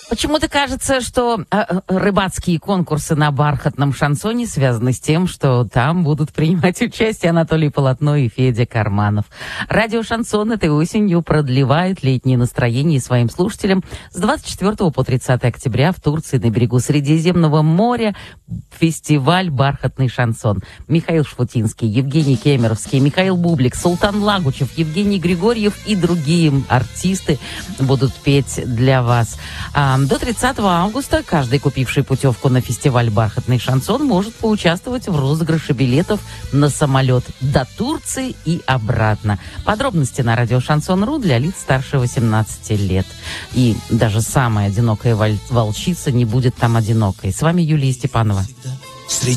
Почему-то кажется, что рыбацкие конкурсы на бархатном шансоне связаны с тем, что там будут принимать участие Анатолий Полотно и Федя Карманов. Радио «Шансон» этой осенью продлевает летнее настроение своим слушателям. С 24 по 30 октября в Турции на берегу Средиземного моря фестиваль «Бархатный шансон». Михаил Шфутинский, Евгений Кемеровский, Михаил Бублик, Султан Лагучев, Евгений Григорьев и другие артисты будут петь для вас. До 30 августа каждый, купивший путевку на фестиваль «Бархатный шансон», может поучаствовать в розыгрыше билетов на самолет до Турции и обратно. Подробности на радио «Шансон.ру» для лиц старше 18 лет. И даже самая одинокая волчица не будет там одинокой. С вами Юлия Степанова. Среди